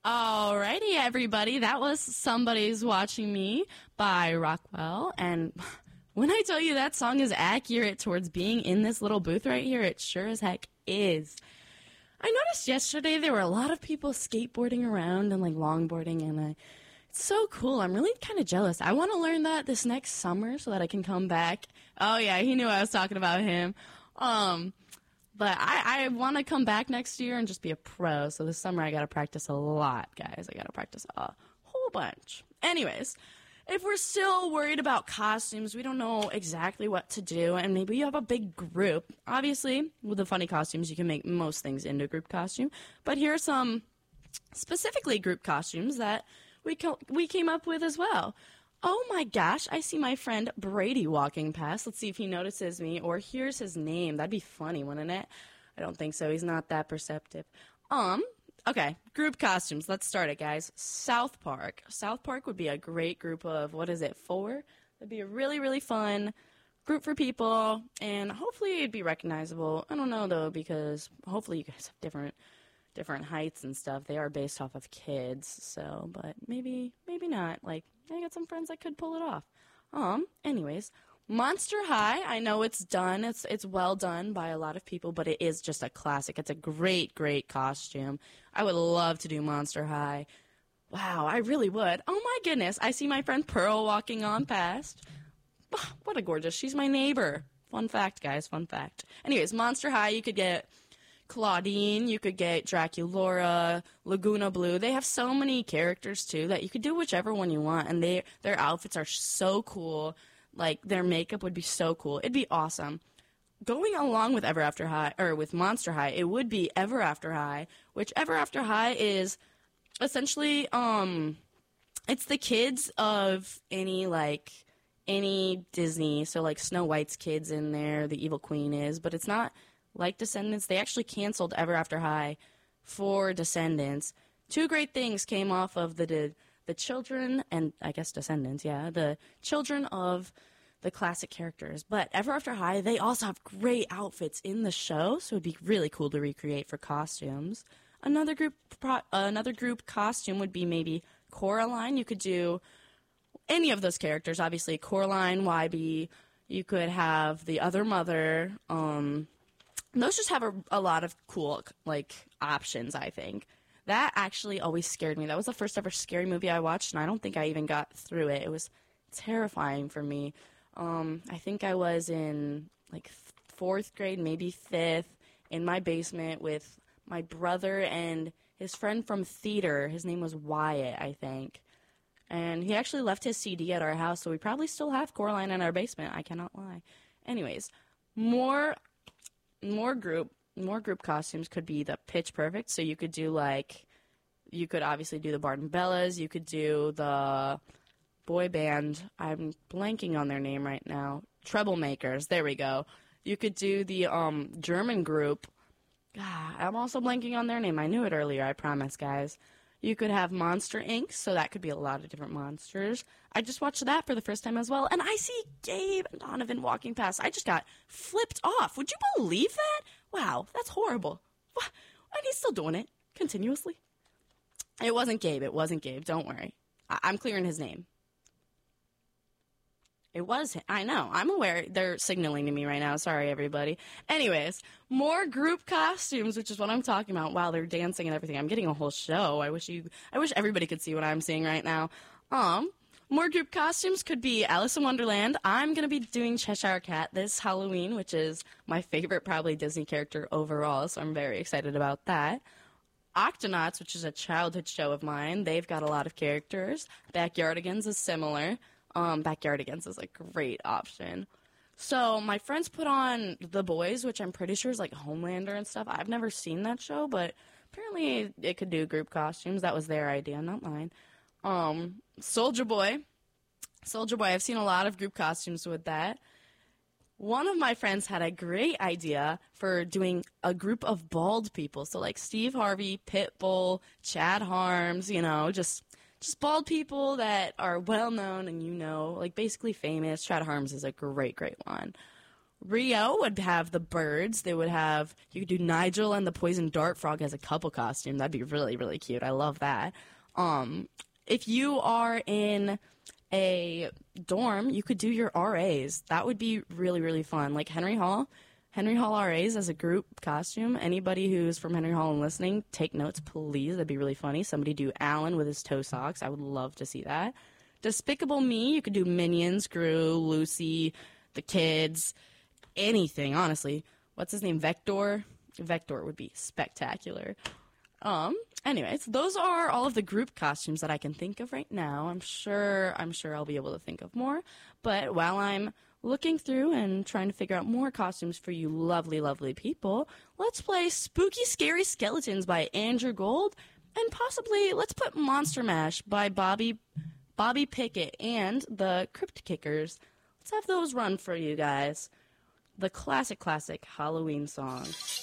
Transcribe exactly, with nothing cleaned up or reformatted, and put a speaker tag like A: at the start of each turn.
A: Alrighty, everybody. That was Somebody's Watching Me by Rockwell. And when I tell you that song is accurate towards being in this little booth right here, it sure as heck is. I noticed yesterday there were a lot of people skateboarding around and like longboarding, and I, it's so cool. I'm really kind of jealous. I want to learn that this next summer so that I can come back. Oh yeah, he knew I was talking about him. Um, but I, I want to come back next year and just be a pro. So this summer I got to practice a lot, guys. I got to practice a whole bunch. Anyways, if we're still worried about costumes, we don't know exactly what to do, and maybe you have a big group. Obviously, with the funny costumes, you can make most things into a group costume. But here are some specifically group costumes that we co- we came up with as well. Oh my gosh, I see my friend Brady walking past. Let's see if he notices me or hears his name. That'd be funny, wouldn't it? I don't think so. He's not that perceptive. Um... Okay, group costumes. Let's start it, guys. South Park. South Park would be a great group of, what is it, four? That'd be a really, really fun group for people, and hopefully it'd be recognizable. I don't know, though, because hopefully you guys have different different heights and stuff. They are based off of kids, so, but maybe, maybe not. Like, I got some friends that could pull it off. Um, anyways, Monster High, I know it's done. It's it's well done by a lot of people, but it is just a classic. It's a great, great costume. I would love to do Monster High. Wow, I really would. Oh my goodness, I see my friend Pearl walking on past. What a gorgeous, she's my neighbor. Fun fact, guys, fun fact. Anyways, Monster High, you could get Claudine, you could get Draculaura, Laguna Blue. They have so many characters, too, that you could do whichever one you want, and they their outfits are so cool. Like, their makeup would be so cool. It'd be awesome. Going along with Ever After High, or with Monster High, it would be Ever After High, which Ever After High is essentially, um, it's the kids of any, like, any Disney. So, like, Snow White's kids in there, the Evil Queen is, but it's not like Descendants. They actually canceled Ever After High for Descendants. Two great things came off of the, the the children, and I guess Descendants, yeah, the children of the classic characters. But Ever After High, they also have great outfits in the show, so it'd be really cool to recreate for costumes. Another group, pro- uh, another group costume would be maybe Coraline. You could do any of those characters, obviously. Coraline, Y B, you could have the other mother. Um, those just have a, a lot of cool, like, options, I think. That actually always scared me. That was the first ever scary movie I watched, and I don't think I even got through it. It was terrifying for me. Um, I think I was in, like, fourth grade, maybe fifth, in my basement with my brother and his friend from theater. His name was Wyatt, I think. And he actually left his C D at our house, so we probably still have Coraline in our basement. I cannot lie. Anyways, more, more group. More group costumes could be the Pitch Perfect. So you could do, like, you could obviously do the Barton Bellas. You could do the boy band. I'm blanking on their name right now. Troublemakers. There we go. You could do the um, German group. God, I'm also blanking on their name. I knew it earlier, I promise, guys. You could have Monster Incorporated, so that could be a lot of different monsters. I just watched that for the first time as well, and I see Gabe and Donovan walking past. I just got flipped off. Would you believe that? Wow, that's horrible. And he's still doing it continuously. It wasn't Gabe. It wasn't Gabe. Don't worry. I- I'm clearing his name. It was him. I know. I'm aware. They're signaling to me right now. Sorry, everybody. Anyways, more group costumes, which is what I'm talking about. Wow, they're dancing and everything. I'm getting a whole show. I wish you. I wish everybody could see what I'm seeing right now. Um, more group costumes could be Alice in Wonderland. I'm gonna be doing Cheshire Cat this Halloween, which is my favorite probably Disney character overall. So I'm very excited about that. Octonauts, which is a childhood show of mine. They've got a lot of characters. Backyardigans is similar. Um, Backyardigans is a great option. So my friends put on The Boys, which I'm pretty sure is like Homelander and stuff. I've never seen that show, but apparently it could do group costumes. That was their idea, not mine. Um, Soldier Boy. Soldier Boy, I've seen a lot of group costumes with that. One of my friends had a great idea for doing a group of bald people. So like Steve Harvey, Pitbull, Chad Harms, you know, just... Just bald people that are well-known and you know, like basically famous. Chad Harms is a great, great one. Rio would have the birds. They would have, you could do Nigel and the poison dart frog as a couple costume. That'd be really, really cute. I love that. Um, if you are in a dorm, you could do your R As. That would be really, really fun. Like Henry Hall. Henry Hall R As as a group costume. Anybody who's from Henry Hall and listening, take notes, please. That'd be really funny. Somebody do Alan with his toe socks. I would love to see that. Despicable Me, you could do Minions, Gru, Lucy, the kids, anything, honestly. What's his name? Vector? Vector would be spectacular. Um, anyways, those are all of the group costumes that I can think of right now. I'm sure, I'm sure I'll be able to think of more. But while I'm looking through and trying to figure out more costumes for you lovely, lovely people, let's play Spooky Scary Skeletons by Andrew Gold, and possibly let's put Monster Mash by Bobby Bobby Pickett and the Crypt Kickers. Let's have those run for you guys. The classic, classic Halloween song.